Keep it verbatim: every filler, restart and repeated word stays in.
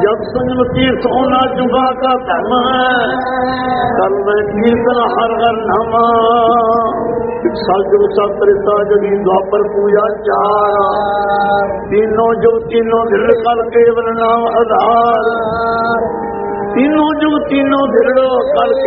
जब संजमती सोना चुका का धर्म है कल में कीर्तन हर हर नामा सतयुग सत्रेता जगी द्वापर पूजा चार तीनों जुग तीनों दृढ़ कल केवल नाम आधार तीनों जुग तीनों दृढ़ कल